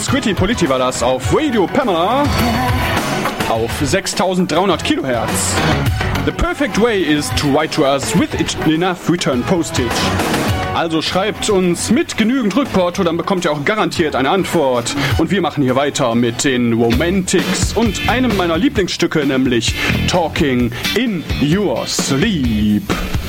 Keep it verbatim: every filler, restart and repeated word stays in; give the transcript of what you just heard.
Squitty Politti war das auf Radio Pamela auf sechstausenddreihundert Kilohertz. The perfect way is to write to us with enough return postage. Also schreibt uns mit genügend Rückporto, dann bekommt ihr auch garantiert eine Antwort. Und wir machen hier weiter mit den Romantics und einem meiner Lieblingsstücke, nämlich Talking in Your Sleep.